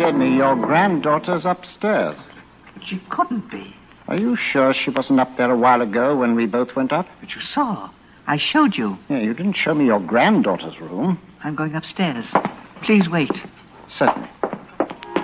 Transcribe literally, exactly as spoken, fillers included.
dear me, your granddaughter's upstairs. But she couldn't be. Are you sure she wasn't up there a while ago when we both went up? But you saw. I showed you. Yeah, you didn't show me your granddaughter's room. I'm going upstairs. Please wait. Certainly.